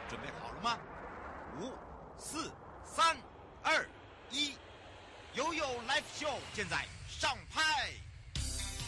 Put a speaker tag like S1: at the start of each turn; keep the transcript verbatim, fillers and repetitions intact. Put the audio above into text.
S1: 准备好了吗？五、四、三、二、一，悠悠 Live Show 现在上拍。